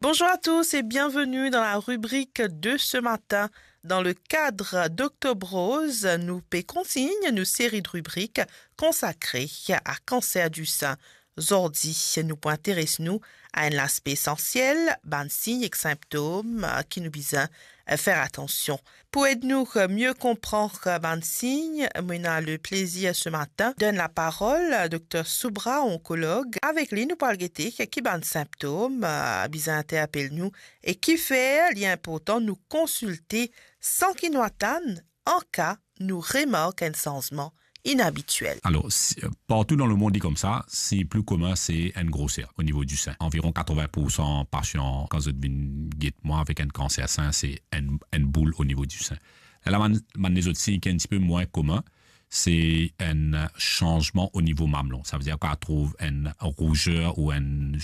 Bonjour à tous et bienvenue dans la rubrique de ce matin. Dans le cadre d'Octobre Rose, nous consigne une série de rubriques consacrées à cancer du sein. Aujourd'hui, nous intéressons à un aspect essentiel, ben signes et symptômes qui nous besoin faire attention. Pour nous mieux comprendre ben signes, on a le plaisir ce matin de donner la parole à Dr Soubra, oncologue. Avec lui, nous parlons qui ben symptômes, besoin interpeller nous et qui fait l'important nous consulter sans qu'il nous attende en cas nous remarque un changement inhabituel. Alors, partout dans le monde dit comme ça, c'est plus commun, c'est une grosseur au niveau du sein. Environ 80% patients, quand vous venez moi avec un cancer sein, c'est une boule au niveau du sein. La les autres signes qui est un petit peu moins commun, c'est un changement au niveau mamelon. Ça veut dire qu'on trouve une rougeur ou un